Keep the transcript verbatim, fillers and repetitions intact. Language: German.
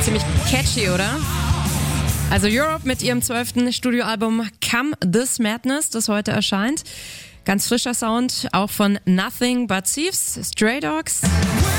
Ziemlich catchy, oder? Also Europe mit ihrem zwölften Studioalbum Come This Madness, das heute erscheint. Ganz frischer Sound, auch von Nothing But Thieves, Stray Dogs.